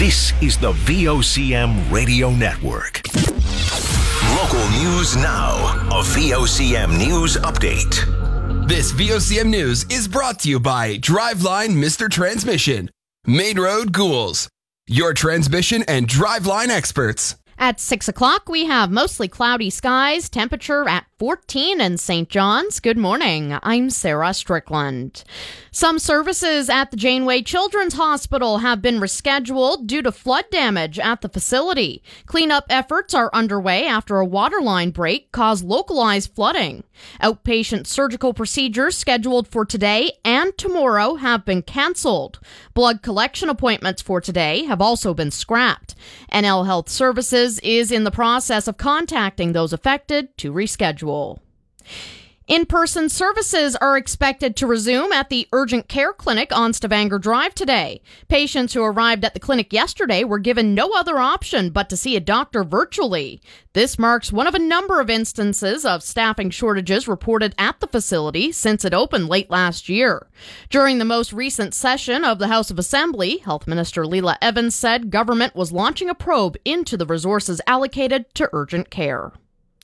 This is the VOCM Radio Network. Local news now. A VOCM News Update. This VOCM News is brought to you by Driveline Mr. Transmission. Main Road Ghouls. Your transmission and driveline experts. At 6 o'clock, we have mostly cloudy skies, temperature at 14 in St. John's. Good morning. I'm Sarah Strickland. Some services at the Janeway Children's Hospital have been rescheduled due to flood damage at the facility. Cleanup efforts are underway after a waterline break caused localized flooding. Outpatient surgical procedures scheduled for today and tomorrow have been canceled. Blood collection appointments for today have also been scrapped. NL Health Services is in the process of contacting those affected to reschedule. In-person services are expected to resume at the Urgent Care Clinic on Stavanger Drive today. Patients who arrived at the clinic yesterday were given no other option but to see a doctor virtually. This marks one of a number of instances of staffing shortages reported at the facility since it opened late last year. During the most recent session of the House of Assembly, Health Minister Leila Evans said government was launching a probe into the resources allocated to urgent care.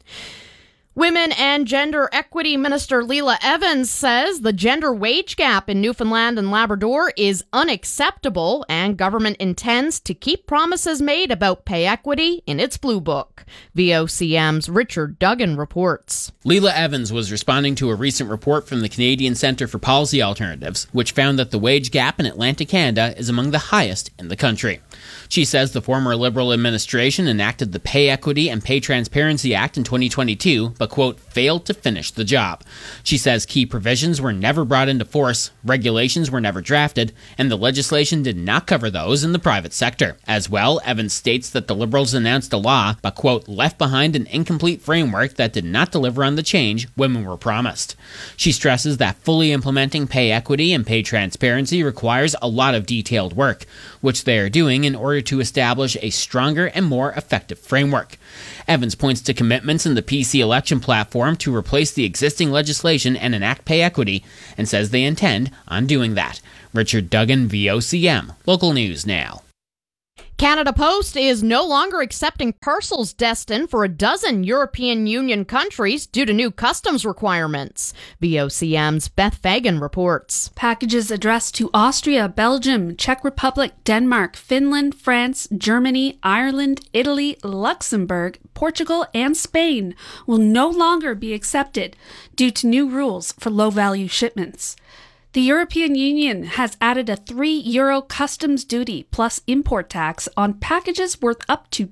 Women and Gender Equity Minister Leila Evans says the gender wage gap in Newfoundland and Labrador is unacceptable and government intends to keep promises made about pay equity in its Blue Book. VOCM's Richard Duggan reports. Leila Evans was responding to a recent report from the Canadian Centre for Policy Alternatives, which found that the wage gap in Atlantic Canada is among the highest in the country. She says the former Liberal administration enacted the Pay Equity and Pay Transparency Act in 2022, but, quote, failed to finish the job. She says key provisions were never brought into force, regulations were never drafted, and the legislation did not cover those in the private sector. As well, Evans states that the Liberals announced a law, but, quote, left behind an incomplete framework that did not deliver on the change women were promised. She stresses that fully implementing pay equity and pay transparency requires a lot of detailed work, which they are doing in order to establish a stronger and more effective framework. Evans points to commitments in the PC election platform to replace the existing legislation and enact pay equity, and says they intend on doing that. Richard Duggan, VOCM. Local News Now. Canada Post is no longer accepting parcels destined for a dozen European Union countries due to new customs requirements. VOCM's Beth Fagan reports. Packages addressed to Austria, Belgium, Czech Republic, Denmark, Finland, France, Germany, Ireland, Italy, Luxembourg, Portugal, and Spain will no longer be accepted due to new rules for low-value shipments. The European Union has added a €3 customs duty plus import tax on packages worth up to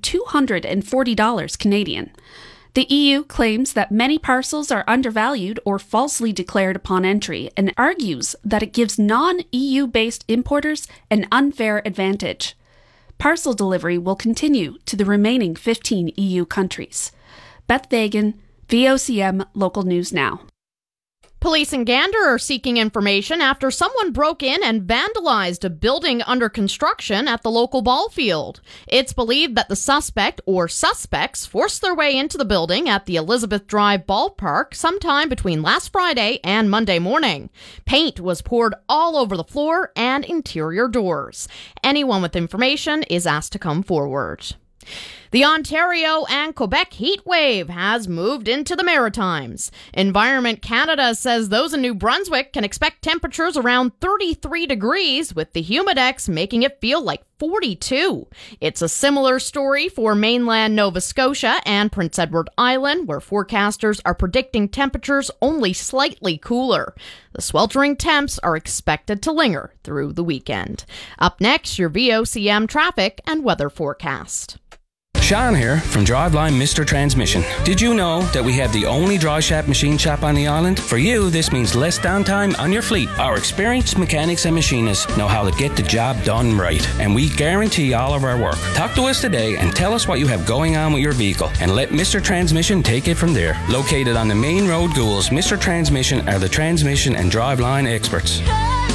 $240 Canadian. The EU claims that many parcels are undervalued or falsely declared upon entry and argues that it gives non-EU-based importers an unfair advantage. Parcel delivery will continue to the remaining 15 EU countries. Beth Fagan, VOCM Local News Now. Police in Gander are seeking information after someone broke in and vandalized a building under construction at the local ball field. It's believed that the suspect or suspects forced their way into the building at the Elizabeth Drive ballpark sometime between last Friday and Monday morning. Paint was poured all over the floor and interior doors. Anyone with information is asked to come forward. The Ontario and Quebec heat wave has moved into the Maritimes. Environment Canada says those in New Brunswick can expect temperatures around 33 degrees, with the Humidex making it feel like 42. It's a similar story for mainland Nova Scotia and Prince Edward Island, where forecasters are predicting temperatures only slightly cooler. The sweltering temps are expected to linger through the weekend. Up next, your VOCM traffic and weather forecast. Sean here from Driveline Mr. Transmission. Did you know that we have the only dry shaft machine shop on the island? For you, this means less downtime on your fleet. Our experienced mechanics and machinists know how to get the job done right, and we guarantee all of our work. Talk to us today and tell us what you have going on with your vehicle, and let Mr. Transmission take it from there. Located on the main road Ghouls, Mr. Transmission are the transmission and driveline experts. Hey,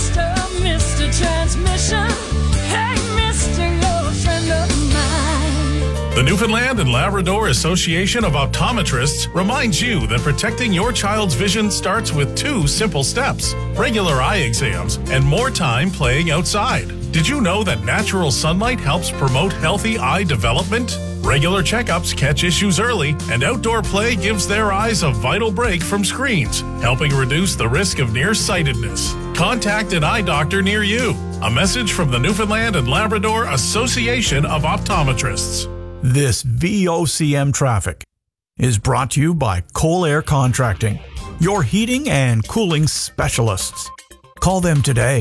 Mr. Transmission. Hey, Mr. You're a friend of mine. The Newfoundland and Labrador Association of Optometrists reminds you that protecting your child's vision starts with 2 simple steps: regular eye exams and more time playing outside. Did you know that natural sunlight helps promote healthy eye development? Regular checkups catch issues early, and outdoor play gives their eyes a vital break from screens, helping reduce the risk of nearsightedness. Contact an eye doctor near you. A message from the Newfoundland and Labrador Association of Optometrists. This VOCM traffic is brought to you by Coal Air Contracting, your heating and cooling specialists. Call them today.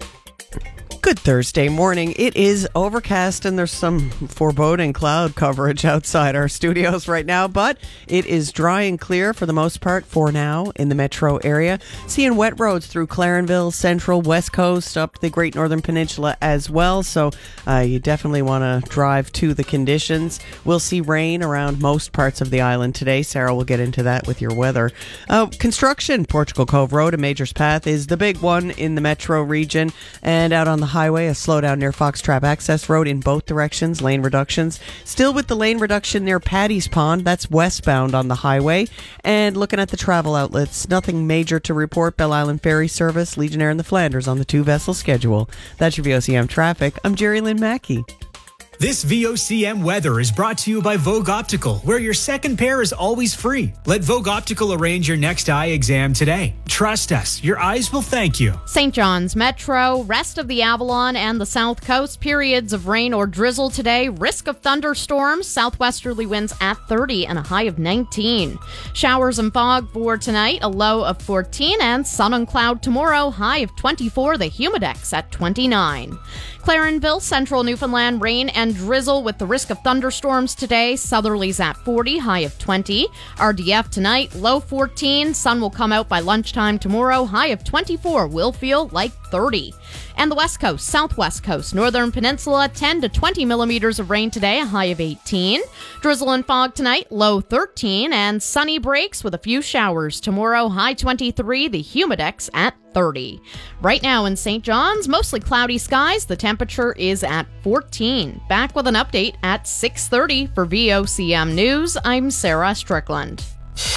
Good Thursday morning. It is overcast and there's some foreboding cloud coverage outside our studios right now, but it is dry and clear for the most part for now in the metro area. Seeing wet roads through Clarenville, Central, West Coast, up the Great Northern Peninsula as well, so you definitely want to drive to the conditions. We'll see rain around most parts of the island today. Sarah will get into that with your weather. Construction, Portugal Cove Road and Majors Path is the big one in the metro region, and out on the highway, a slowdown near Foxtrap Access Road in both directions, lane reductions. Still with the lane reduction near Paddy's Pond, that's westbound on the highway. And looking at the travel outlets, nothing major to report. Belle Island Ferry Service, Legionnaire and the Flanders on the 2-vessel schedule. That's your VOCM traffic. I'm Jerry Lynn Mackey. This VOCM weather is brought to you by Vogue Optical, where your second pair is always free. Let Vogue Optical arrange your next eye exam today. Trust us, your eyes will thank you. St. John's Metro, rest of the Avalon and the South Coast, periods of rain or drizzle today. Risk of thunderstorms, southwesterly winds at 30 and a high of 19. Showers and fog for tonight, a low of 14, and sun and cloud tomorrow, high of 24, the humidex at 29. Clarenville, central Newfoundland, rain and drizzle with the risk of thunderstorms today. Southerlies at 40, high of 20. RDF tonight, low 14. Sun will come out by lunchtime tomorrow, high of 24. Will feel like 30. And the West Coast, Southwest Coast, Northern Peninsula, 10 to 20 millimeters of rain today, a high of 18. Drizzle and fog tonight, low 13. And sunny breaks with a few showers tomorrow, high 23. The humidex at 30. Right now in St. John's, mostly cloudy skies. The temperature is at 14. Back with an update at 6:30 for VOCM News. I'm Sarah Strickland.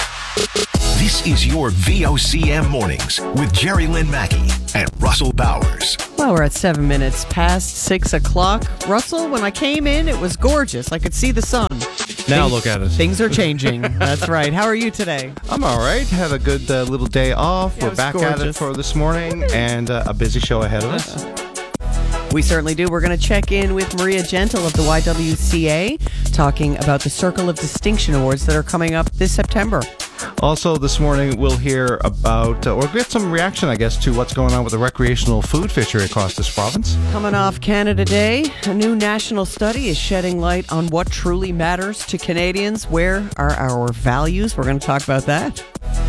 This is your VOCM Mornings with Jerry Lynn Mackey and Russell Bowers. Well, we're at 7 minutes past 6 o'clock. Russell, when I came in, it was gorgeous. I could see the sun. Now look at it. Things are changing. That's right. How are you today? I'm all right. Had a good little day off. We're back at it for this morning and a busy show ahead of us. We certainly do. We're going to check in with Maria Gentle of the YWCA, talking about the Circle of Distinction Awards that are coming up this September. Also, this morning, we'll hear about, or get some reaction, I guess, to what's going on with the recreational food fishery across this province. Coming off Canada Day, a new national study is shedding light on what truly matters to Canadians. Where are our values? We're going to talk about that.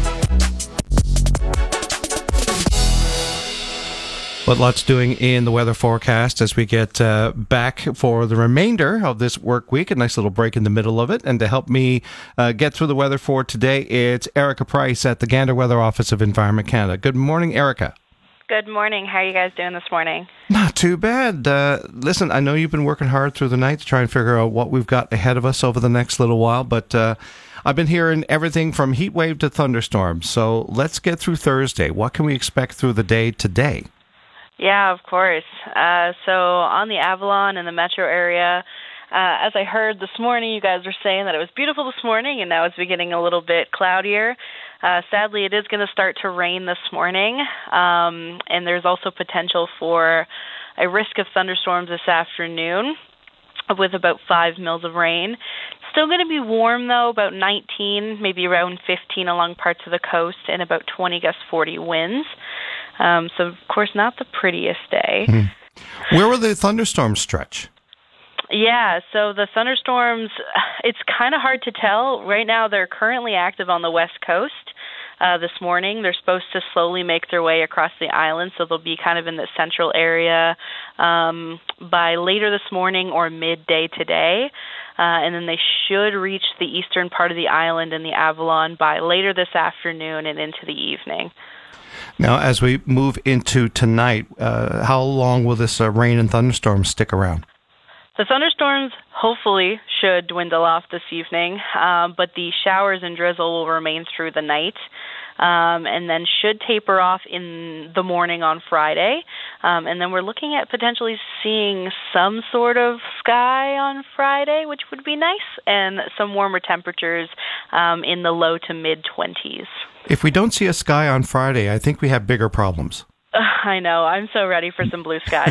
But lots doing in the weather forecast as we get back for the remainder of this work week. A nice little break in the middle of it. And to help me get through the weather for today, it's Erica Price at the Gander Weather Office of Environment Canada. Good morning, Erica. Good morning. How are you guys doing this morning? Not too bad. Listen, I know you've been working hard through the night to try and figure out what we've got ahead of us over the next little while. But I've been hearing everything from heat wave to thunderstorms. So let's get through Thursday. What can we expect through the day today? Yeah, of course. So on the Avalon and the metro area, as I heard this morning, you guys were saying that it was beautiful this morning, and now it's beginning a little bit cloudier. Sadly, it is going to start to rain this morning, and there's also potential for a risk of thunderstorms this afternoon with about 5 mils of rain. Still going to be warm, though, about 19, maybe around 15 along parts of the coast, and about 20 gust 40 winds. So, of course, not the prettiest day. Mm-hmm. Where will the thunderstorms stretch? Yeah, so the thunderstorms, it's kind of hard to tell. Right now, they're currently active on the west coast. This morning, they're supposed to slowly make their way across the island, so they'll be kind of in the central area by later this morning or midday today. And then they should reach the eastern part of the island and the Avalon by later this afternoon and into the evening. Now, as we move into tonight, how long will this rain and thunderstorms stick around? The thunderstorms hopefully should dwindle off this evening, but the showers and drizzle will remain through the night. and then should taper off in the morning on Friday. And then we're looking at potentially seeing some sort of sky on Friday, which would be nice, and some warmer temperatures in the low to mid-20s. If we don't see a sky on Friday, I think we have bigger problems. I know. I'm so ready for some blue skies.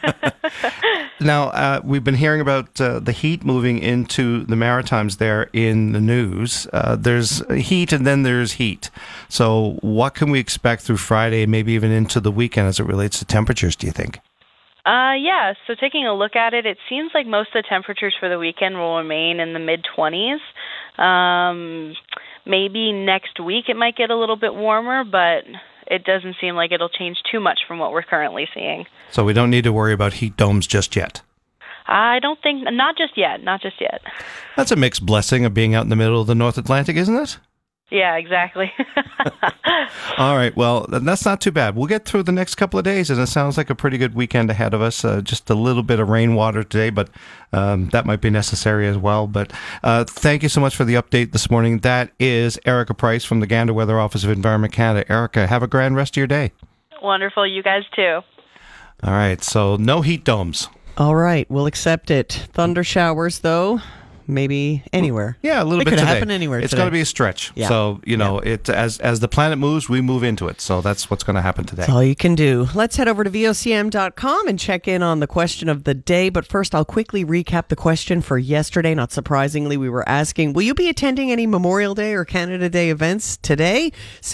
Now, we've been hearing about the heat moving into the Maritimes there in the news. There's heat and then there's heat. So what can we expect through Friday, maybe even into the weekend as it relates to temperatures, do you think? Yeah, so taking a look at it, it seems like most of the temperatures for the weekend will remain in the mid-20s. Maybe next week it might get a little bit warmer, but it doesn't seem like it'll change too much from what we're currently seeing. So we don't need to worry about heat domes just yet? I don't think, not just yet. That's a mixed blessing of being out in the middle of the North Atlantic, isn't it? Yeah, exactly. All right, well, that's not too bad. We'll get through the next couple of days, and it sounds like a pretty good weekend ahead of us. Just a little bit of rainwater today, but that might be necessary as well. But thank you so much for the update this morning. That is Erica Price from the Gander Weather Office of Environment Canada. Erica, have a grand rest of your day. Wonderful. You guys too. All right, so no heat domes. All right, we'll accept it. Thunder showers, though. Maybe anywhere. Yeah, a little it bit could today. happen anywhere. It's today. going to be a stretch. Yeah. So, it as the planet moves, we move into it. So that's what's going to happen today. That's all you can do. Let's head over to VOCM.com and check in on the question of the day. But first, I'll quickly recap the question for yesterday. Not surprisingly, we were asking, will you be attending any Memorial Day or Canada Day events today?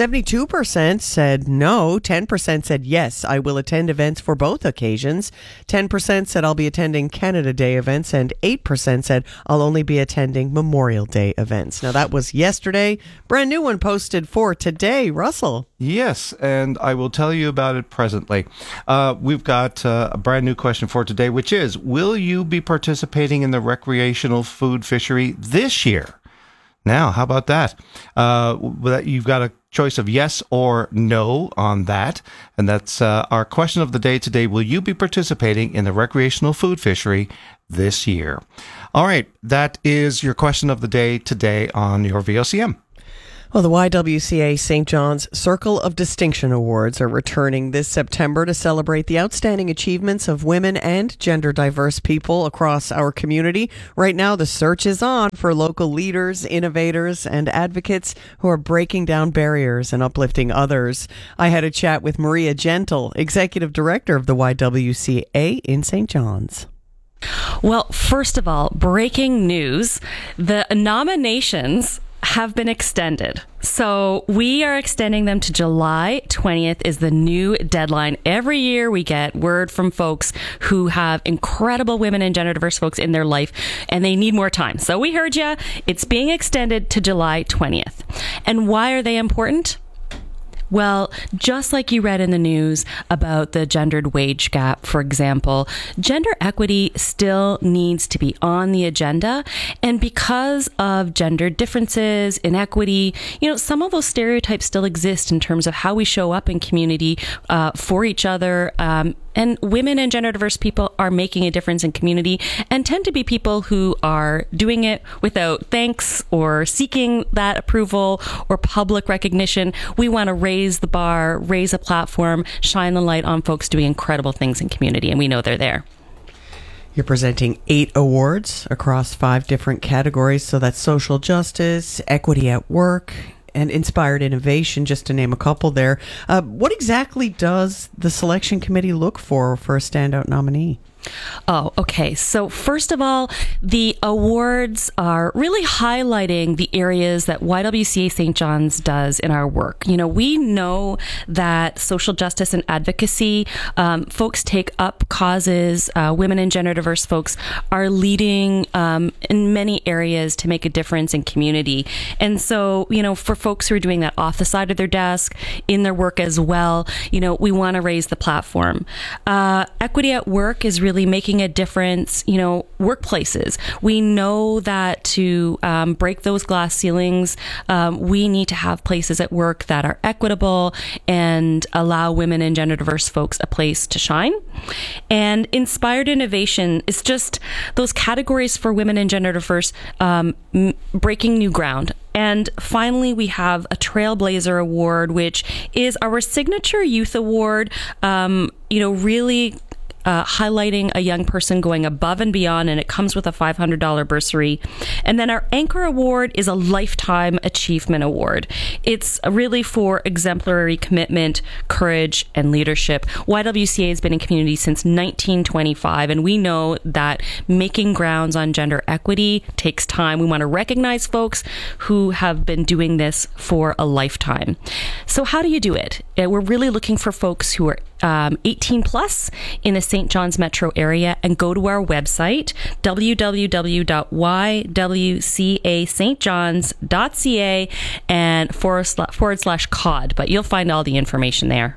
72% said no. 10% said yes, I will attend events for both occasions. 10% said I'll be attending Canada Day events. And 8% said I'll only be attending Memorial Day events. Now, that was yesterday. Brand new one posted for today. Russell. Yes, and I will tell you about it presently. We've got a brand new question for today, which is, will you be participating in the recreational food fishery this year? Now, how about that? You've got a choice of yes or no on that. And that's our question of the day today. Will you be participating in the recreational food fishery this year? All right, that is your question of the day today on your VOCM. Well, the YWCA St. John's Circle of Distinction Awards are returning this September to celebrate the outstanding achievements of women and gender diverse people across our community. Right now, the search is on for local leaders, innovators, and advocates who are breaking down barriers and uplifting others. I had a chat with Maria Gentle, Executive Director of the YWCA in St. John's. Well, first of all, breaking news, the nominations have been extended. So we are extending them to July 20th is the new deadline. Every year we get word from folks who have incredible women and gender diverse folks in their life, and they need more time. So we heard you. It's being extended to July 20th. And why are they important? Well, just like you read in the news about the gendered wage gap, for example, gender equity still needs to be on the agenda. And because of gender differences, inequity, some of those stereotypes still exist in terms of how we show up in community for each other. And women and gender diverse people are making a difference in community and tend to be people who are doing it without thanks or seeking that approval or public recognition. We want to raise the bar, raise a platform, shine the light on folks doing incredible things in community, and we know they're there. You're presenting 8 awards across 5 different categories. So that's social justice, equity at work, and inspired innovation, just to name a couple there. What exactly does the selection committee look for a standout nominee? Oh, okay. So first of all, the awards are really highlighting the areas that YWCA St. John's does in our work. We know that social justice and advocacy, folks take up causes, women and gender diverse folks are leading in many areas to make a difference in community. And so, for folks who are doing that off the side of their desk, in their work as well, we want to raise the platform. Equity at work is really really making a difference, workplaces. We know that to break those glass ceilings, we need to have places at work that are equitable and allow women and gender diverse folks a place to shine. And inspired innovation is just those categories for women and gender diverse, breaking new ground. And finally, we have a Trailblazer Award, which is our signature youth award, really highlighting a young person going above and beyond, and it comes with a $500 bursary. And then our Anchor Award is a Lifetime Achievement Award. It's really for exemplary commitment, courage, and leadership. YWCA has been in community since 1925, and we know that making grounds on gender equity takes time. We want to recognize folks who have been doing this for a lifetime. So how do you do it? We're really looking for folks who are 18 plus in the St. John's metro area, and go to our website, www.ywcastjohns.ca and /COD, but you'll find all the information there.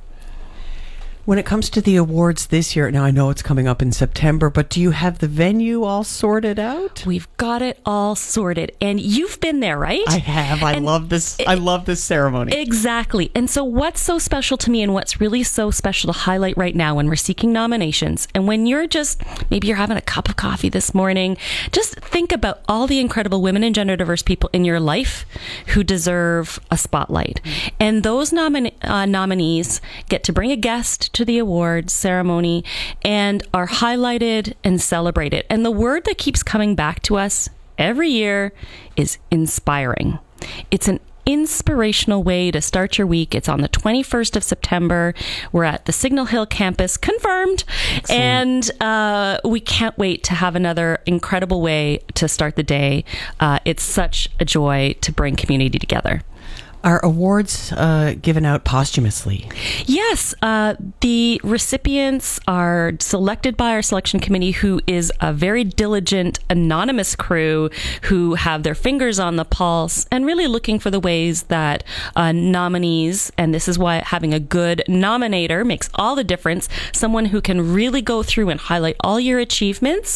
When it comes to the awards this year, now I know it's coming up in September, but do you have the venue all sorted out? We've got it all sorted, and you've been there, right? I have. I love this ceremony. Exactly. And so what's so special to me, and what's really so special to highlight right now when we're seeking nominations, and when maybe you're having a cup of coffee this morning, just think about all the incredible women and gender diverse people in your life who deserve a spotlight. And those nominees get to bring a guest to the awards ceremony and are highlighted and celebrated. And the word that keeps coming back to us every year is inspiring. It's an inspirational way to start your week. It's on the 21st of September. We're at the Signal Hill campus, confirmed. Excellent. And we can't wait to have another incredible way to start the day. It's such a joy to bring community together. Are awards given out posthumously? Yes. The recipients are selected by our selection committee, who is a very diligent, anonymous crew who have their fingers on the pulse and really looking for the ways that nominees, and this is why having a good nominator makes all the difference, someone who can really go through and highlight all your achievements.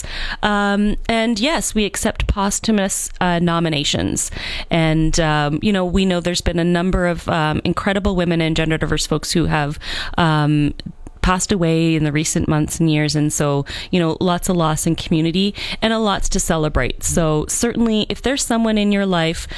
And yes, we accept posthumous nominations. And, we know there's been a number of incredible women and gender diverse folks who have passed away in the recent months and years. And so, lots of loss in community and a lots to celebrate. So certainly if there's someone in your life,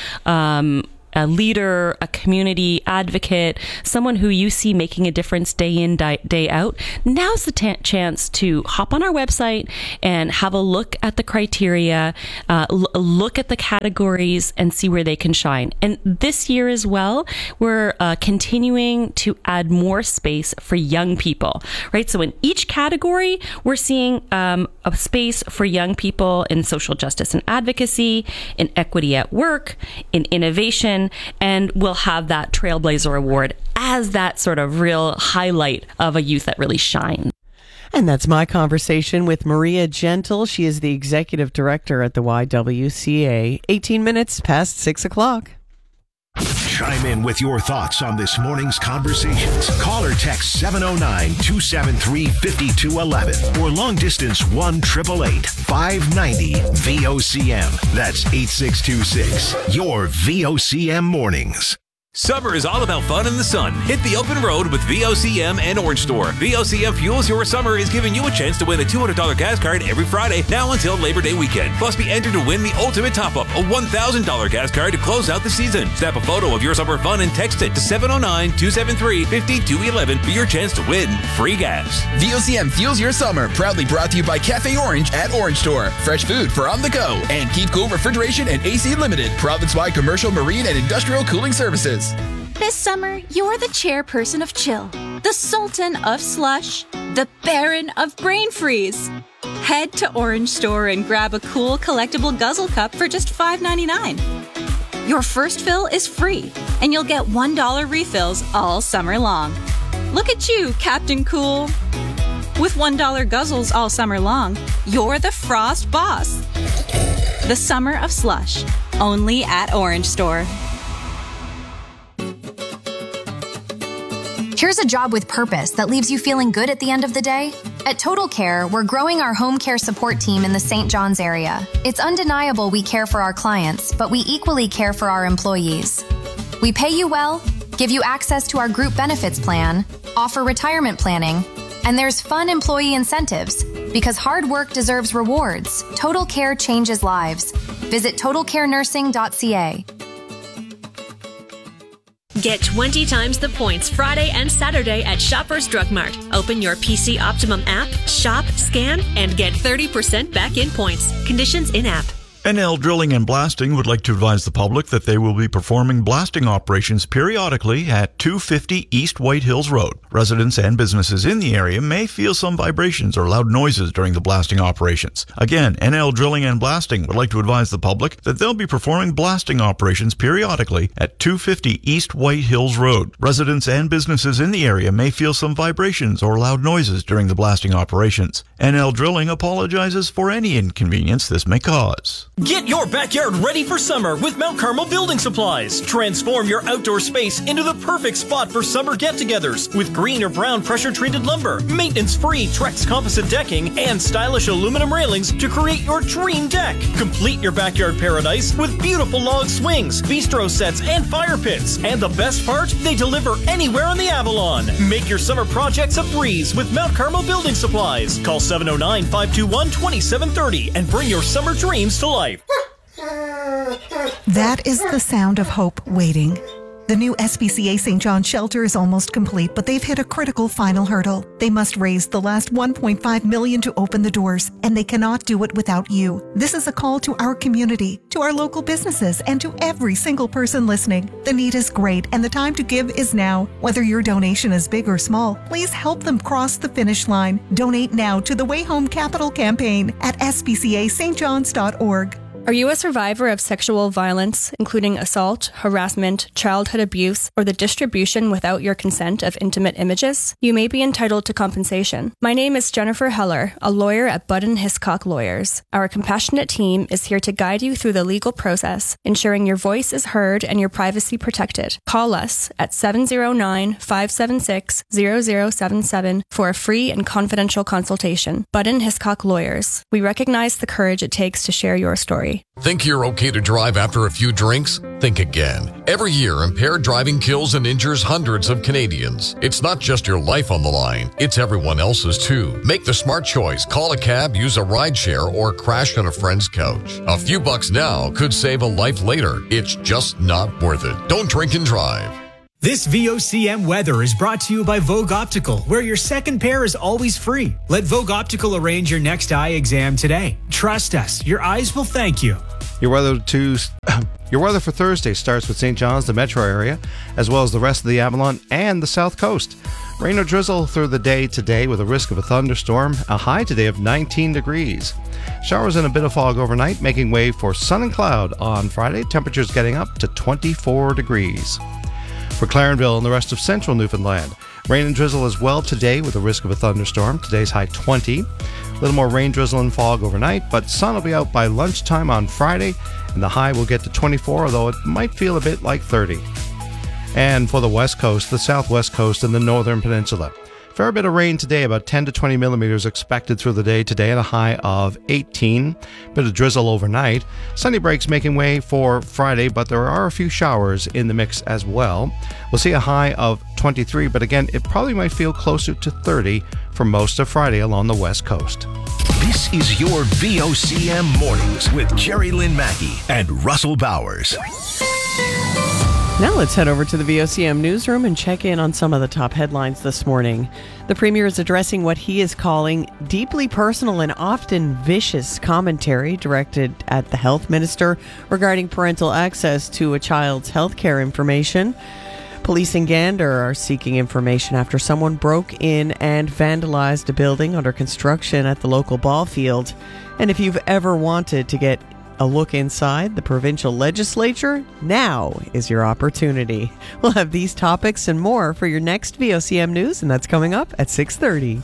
a leader, a community advocate, someone who you see making a difference day in, day out, now's the chance to hop on our website and have a look at the criteria, look at the categories and see where they can shine. And this year as well, we're continuing to add more space for young people, right? So in each category, we're seeing a space for young people in social justice and advocacy, in equity at work, in innovation, and we'll have that Trailblazer Award as that sort of real highlight of a youth that really shines. And that's my conversation with Maria Gentle. She is the executive director at the YWCA. 18 minutes past 6 o'clock. Chime in with your thoughts on this morning's conversations. Call or text 709-273-5211 or long distance 1-888-590-VOCM. That's 8626. Your VOCM mornings. Summer is all about fun in the sun. Hit the open road with VOCM and Orange Store. VOCM Fuels Your Summer is giving you a chance to win a $200 gas card every Friday now until Labor Day weekend. Plus, be entered to win the ultimate top-up, a $1,000 gas card to close out the season. Snap a photo of your summer fun and text it to 709-273-5211 for your chance to win free gas. VOCM Fuels Your Summer, proudly brought to you by Cafe Orange at Orange Store. Fresh food for on the go. And Keep Cool Refrigeration and AC Limited, province-wide commercial, marine, and industrial cooling services. This summer, you're the chairperson of Chill, the sultan of slush, the baron of brain freeze. Head to Orange Store and grab a cool collectible guzzle cup for just $5.99. Your first fill is free, and you'll get $1 refills all summer long. Look at you, Captain Cool. With $1 guzzles all summer long, you're the Frost boss. The summer of slush, only at Orange Store. Here's a job with purpose that leaves you feeling good at the end of the day. At Total Care, we're growing our home care support team in the St. John's area. It's undeniable we care for our clients, but we equally care for our employees. We pay you well, give you access to our group benefits plan, offer retirement planning, and there's fun employee incentives. Because hard work deserves rewards, Total Care changes lives. Visit totalcarenursing.ca. Get 20 times the points Friday and Saturday at Shoppers Drug Mart. Open your PC Optimum app, shop, scan, and get 30% back in points. Conditions in-app. NL Drilling and Blasting would like to advise the public that they will be performing blasting operations periodically at 250 East White Hills Road. Residents and businesses in the area may feel some vibrations or loud noises during the blasting operations. Again, NL Drilling and Blasting would like to advise the public that they'll be performing blasting operations periodically at 250 East White Hills Road. Residents and businesses in the area may feel some vibrations or loud noises during the blasting operations. NL Drilling apologizes for any inconvenience this may cause. Get your backyard ready for summer with Mount Carmel Building Supplies. Transform your outdoor space into the perfect spot for summer get-togethers with green or brown pressure-treated lumber, maintenance-free Trex composite decking, and stylish aluminum railings to create your dream deck. Complete your backyard paradise with beautiful log swings, bistro sets, and fire pits. And the best part, they deliver anywhere on the Avalon. Make your summer projects a breeze with Mount Carmel Building Supplies. Call 709-521-2730 and bring your summer dreams to life. That is the sound of hope waiting. The new SPCA St. John shelter is almost complete, but they've hit a critical final hurdle. They must raise the last $1.5 million to open the doors, and they cannot do it without you. This is a call to our community, to our local businesses, and to every single person listening. The need is great, and the time to give is now. Whether your donation is big or small, please help them cross the finish line. Donate now to the Way Home Capital campaign at spcastjohns.org. Are you a survivor of sexual violence, including assault, harassment, childhood abuse, or the distribution without your consent of intimate images? You may be entitled to compensation. My name is Jennifer Heller, a lawyer at Budden Hiscock Lawyers. Our compassionate team is here to guide you through the legal process, ensuring your voice is heard and your privacy protected. Call us at 709-576-0077 for a free and confidential consultation. Budden Hiscock Lawyers. We recognize the courage it takes to share your story. Think you're okay to drive after a few drinks? Think again. Every year, impaired driving kills and injures hundreds of Canadians. It's not just your life on the line, it's everyone else's too. Make the smart choice. Call a cab, use a rideshare, or crash on a friend's couch. A few bucks now could save a life later. It's just not worth it. Don't drink and drive. This VOCM weather is brought to you by Vogue Optical, where your second pair is always free. Let Vogue Optical arrange your next eye exam today. Trust us, your eyes will thank you. Your weather for Thursday starts with St. John's, the metro area, as well as the rest of the Avalon and the South Coast. Rain or drizzle through the day today with a risk of a thunderstorm, a high today of 19 degrees. Showers and a bit of fog overnight, making way for sun and cloud on Friday. Temperatures getting up to 24 degrees. For Clarenville and the rest of central Newfoundland, rain and drizzle as well today with a risk of a thunderstorm. Today's high 20. A little more rain, drizzle, and fog overnight, but sun will be out by lunchtime on Friday, and the high will get to 24, although it might feel a bit like 30. And for the west coast, the southwest coast, and the northern peninsula, fair bit of rain today, about 10 to 20 millimeters expected through the day today, and a high of 18. Bit of drizzle overnight. Sunny breaks making way for Friday, but there are a few showers in the mix as well. We'll see a high of 23, but again, it probably might feel closer to 30 for most of Friday along the west coast. This is your VOCM Mornings with Jerry Lynn Mackey and Russell Bowers. Now let's head over to the VOCM newsroom and check in on some of the top headlines this morning. The Premier is addressing what he is calling deeply personal and often vicious commentary directed at the Health Minister regarding parental access to a child's health care information. Police in Gander are seeking information after someone broke in and vandalized a building under construction at the local ball field. And if you've ever wanted to get a look inside the provincial legislature, now is your opportunity. We'll have these topics and more for your next VOCM News, and that's coming up at 6:30.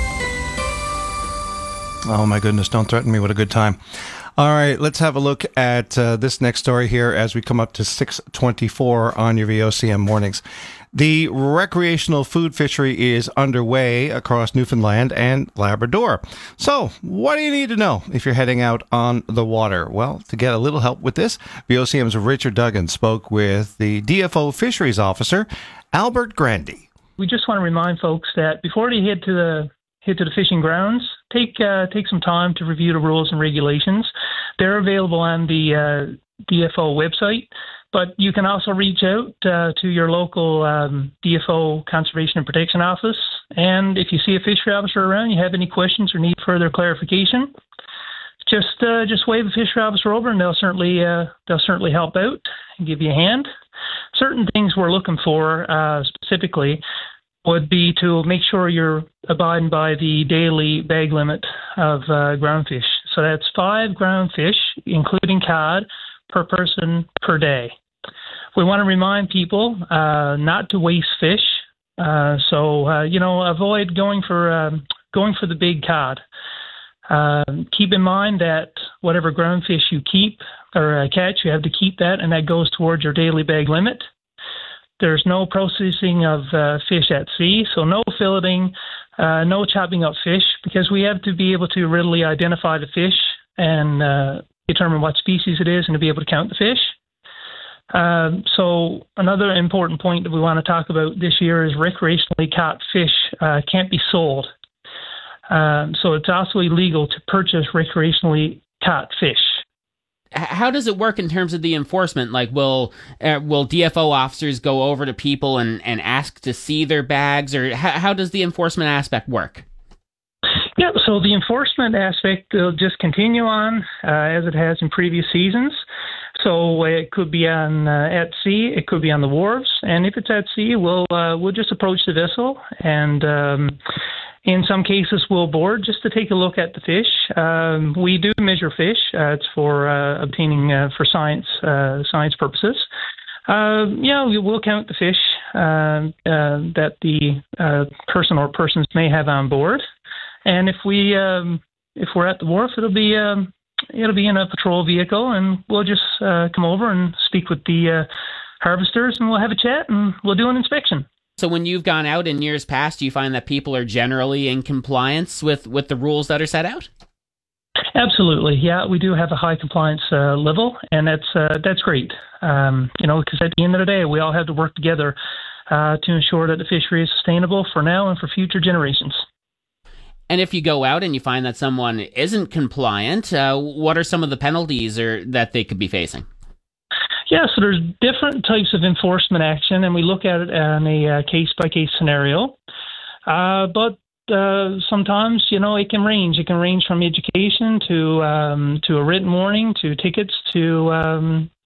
Oh my goodness, don't threaten me with a good time. All right, let's have a look at this next story here as we come up to 6:24 on your VOCM Mornings. The recreational food fishery is underway across Newfoundland and Labrador. So, what do you need to know if you're heading out on the water? Well, to get a little help with this, VOCM's Richard Duggan spoke with the DFO Fisheries Officer, Albert Grandy. We just want to remind folks that before they head to the fishing grounds, take some time to review the rules and regulations. They're available on the DFO website, but you can also reach out to your local DFO Conservation and Protection Office. And if you see a fishery officer around, you have any questions or need further clarification, just wave a fishery officer over, and they'll certainly help out and give you a hand. Certain things we're looking for specifically would be to make sure you're abiding by the daily bag limit of ground fish. So that's 5 ground fish, including cod, per person per day. We want to remind people not to waste fish. So avoid going for the big cod. Keep in mind that whatever ground fish you keep or catch, you have to keep that, and that goes towards your daily bag limit. There's no processing of fish at sea, so no filleting, no chopping up fish, because we have to be able to readily identify the fish and determine what species it is and to be able to count the fish. So another important point that we want to talk about this year is recreationally caught fish can't be sold. So it's also illegal to purchase recreationally caught fish. How does it work in terms of the enforcement? Like, will DFO officers go over to people and ask to see their bags, or how does the enforcement aspect work? Yeah, so the enforcement aspect will just continue on as it has in previous seasons. So it could be on at sea, it could be on the wharves, and if it's at sea, we'll just approach the vessel, and in some cases we'll board just to take a look at the fish. We do measure fish. It's for obtaining for science purposes. We will count the fish that the person or persons may have on board, and if we're at the wharf, it'll be in a patrol vehicle, and we'll just come over and speak with the harvesters, and we'll have a chat, and we'll do an inspection. So when you've gone out in years past, do you find that people are generally in compliance with the rules that are set out? Absolutely, yeah. We do have a high compliance level, and that's great. Because at the end of the day, we all have to work together to ensure that the fishery is sustainable for now and for future generations. And if you go out and you find that someone isn't compliant, what are some of the penalties that they could be facing? Yeah, so there's different types of enforcement action, and we look at it on a case-by-case scenario. But sometimes, it can range. It can range from education to a written warning, to tickets, to